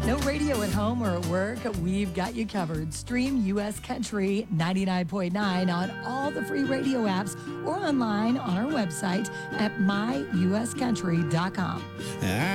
No radio at home or at work? We've got you covered. Stream U.S. Country 99.9 on all the free radio apps or online on our website at myuscountry.com.